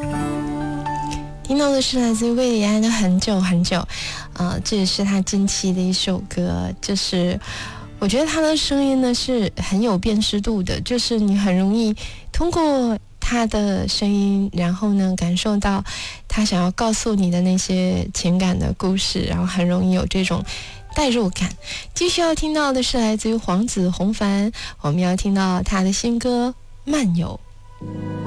听到的是来自于魏礼安的很久很久，这也是他近期的一首歌，就是我觉得他的声音呢是很有辨识度的，就是你很容易通过他的声音，然后呢感受到他想要告诉你的那些情感的故事，然后很容易有这种代入感。继续要听到的是来自于黄子弘凡，我们要听到他的新歌《漫游》。